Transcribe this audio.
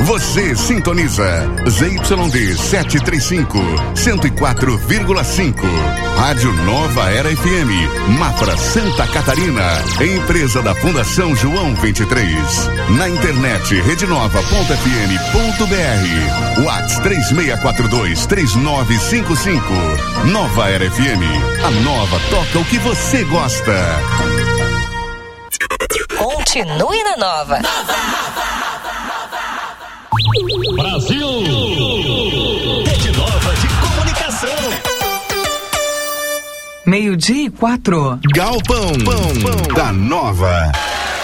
Você sintoniza ZYD 735, 104,5. Rádio Nova Era FM, Mafra, Santa Catarina. Empresa da Fundação João 23. Na internet, redenova.fm.br. WhatsApp 3642-3955. Nova Era FM. A nova toca o que você gosta. Continue na Nova. Brasil! Rede Nova de Comunicação. 12:04. Galpão da Nova.